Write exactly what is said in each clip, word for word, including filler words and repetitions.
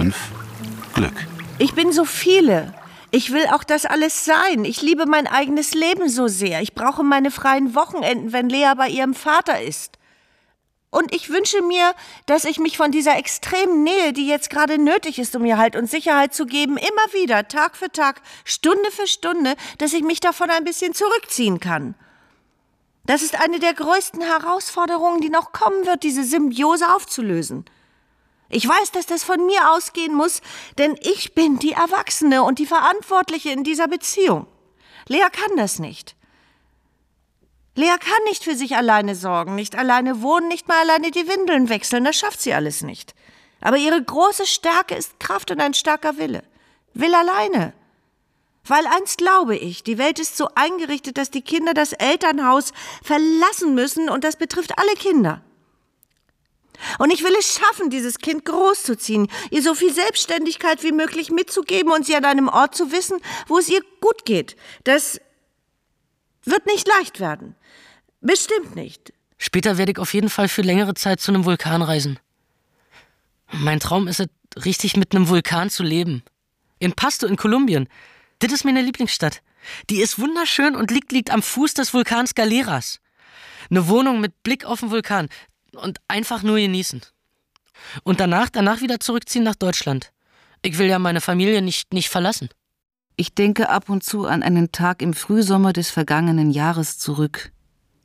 fünf. Glück. Ich bin so viele. Ich will auch das alles sein. Ich liebe mein eigenes Leben so sehr. Ich brauche meine freien Wochenenden, wenn Lea bei ihrem Vater ist. Und ich wünsche mir, dass ich mich von dieser extremen Nähe, die jetzt gerade nötig ist, um ihr Halt und Sicherheit zu geben, immer wieder, Tag für Tag, Stunde für Stunde, dass ich mich davon ein bisschen zurückziehen kann. Das ist eine der größten Herausforderungen, die noch kommen wird, diese Symbiose aufzulösen. Ich weiß, dass das von mir ausgehen muss, denn ich bin die Erwachsene und die Verantwortliche in dieser Beziehung. Lea kann das nicht. Lea kann nicht für sich alleine sorgen, nicht alleine wohnen, nicht mal alleine die Windeln wechseln, das schafft sie alles nicht. Aber ihre große Stärke ist Kraft und ein starker Wille. Will alleine. Weil eins glaube ich, die Welt ist so eingerichtet, dass die Kinder das Elternhaus verlassen müssen und das betrifft alle Kinder. Und ich will es schaffen, dieses Kind großzuziehen, ihr so viel Selbstständigkeit wie möglich mitzugeben und sie an einem Ort zu wissen, wo es ihr gut geht. Das wird nicht leicht werden. Bestimmt nicht. Später werde ich auf jeden Fall für längere Zeit zu einem Vulkan reisen. Mein Traum ist es, richtig mit einem Vulkan zu leben. In Pasto in Kolumbien. Das ist meine Lieblingsstadt. Die ist wunderschön und liegt, liegt am Fuß des Vulkans Galeras. Eine Wohnung mit Blick auf den Vulkan. Und einfach nur genießen. Und danach, danach wieder zurückziehen nach Deutschland. Ich will ja meine Familie nicht, nicht verlassen. Ich denke ab und zu an einen Tag im Frühsommer des vergangenen Jahres zurück.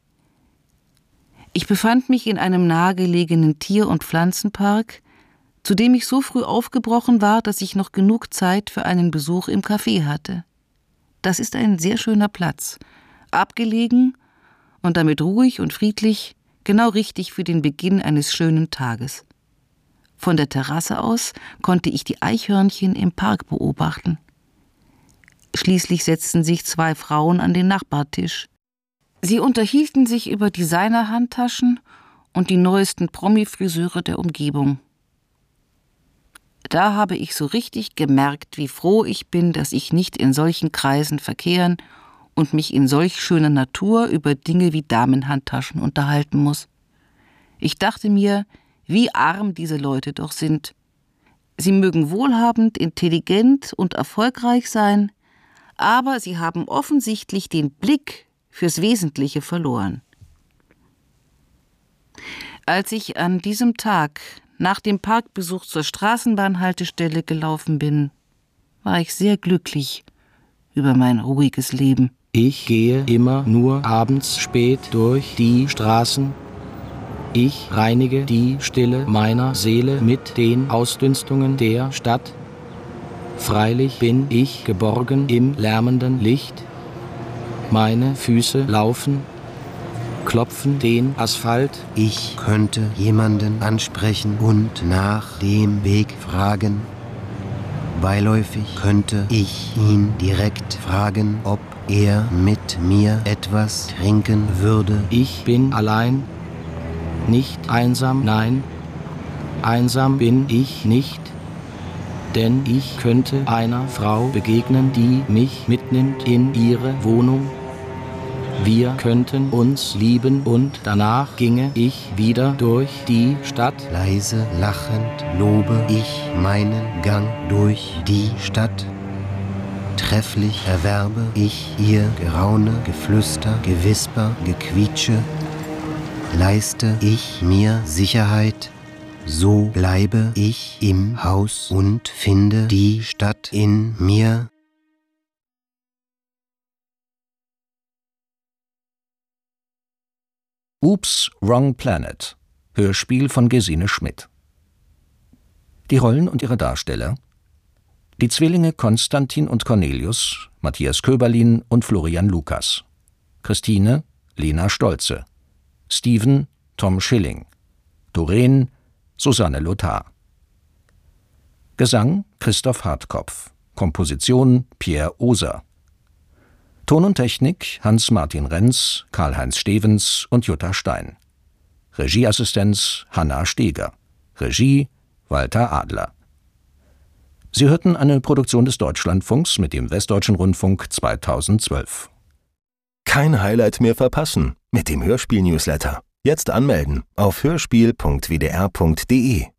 Ich befand mich in einem nahegelegenen Tier- und Pflanzenpark, zu dem ich so früh aufgebrochen war, dass ich noch genug Zeit für einen Besuch im Café hatte. Das ist ein sehr schöner Platz, abgelegen und damit ruhig und friedlich, genau richtig für den Beginn eines schönen Tages. Von der Terrasse aus konnte ich die Eichhörnchen im Park beobachten. Schließlich setzten sich zwei Frauen an den Nachbartisch. Sie unterhielten sich über Designer-Handtaschen und die neuesten Promi-Friseure der Umgebung. Da habe ich so richtig gemerkt, wie froh ich bin, dass ich nicht in solchen Kreisen verkehren und mich in solch schöner Natur über Dinge wie Damenhandtaschen unterhalten muss. Ich dachte mir, wie arm diese Leute doch sind. Sie mögen wohlhabend, intelligent und erfolgreich sein, aber sie haben offensichtlich den Blick fürs Wesentliche verloren. Als ich an diesem Tag nach dem Parkbesuch zur Straßenbahnhaltestelle gelaufen bin, war ich sehr glücklich über mein ruhiges Leben. Ich gehe immer nur abends spät durch die Straßen. Ich reinige die Stille meiner Seele mit den Ausdünstungen der Stadt. Freilich bin ich geborgen im lärmenden Licht. Meine Füße laufen, klopfen den Asphalt. Ich könnte jemanden ansprechen und nach dem Weg fragen. Beiläufig könnte ich ihn direkt fragen, ob er mit mir etwas trinken würde. Ich bin allein, nicht einsam, nein, einsam bin ich nicht, denn ich könnte einer Frau begegnen, die mich mitnimmt in ihre Wohnung. Wir könnten uns lieben und danach ginge ich wieder durch die Stadt. Leise lachend lobe ich meinen Gang durch die Stadt. Trefflich erwerbe ich ihr Geraune, Geflüster, Gewisper, Gequietsche. Leiste ich mir Sicherheit, so bleibe ich im Haus und finde die Stadt in mir. Oops, Wrong Planet. Hörspiel von Gesine Schmidt. Die Rollen und ihre Darsteller: die Zwillinge Konstantin und Cornelius, Matthias Köberlin und Florian Lukas. Christine, Lena Stolze. Steven, Tom Schilling. Doreen, Susanne Lothar. Gesang, Christoph Hartkopf. Komposition, Pierre Oser. Ton und Technik, Hans-Martin Renz, Karl-Heinz Stevens und Jutta Stein. Regieassistenz, Hanna Steger. Regie, Walter Adler. Sie hörten eine Produktion des Deutschlandfunks mit dem Westdeutschen Rundfunk zweitausendzwölf. Kein Highlight mehr verpassen mit dem Hörspiel-Newsletter. Jetzt anmelden auf hörspiel punkt w d r punkt d e.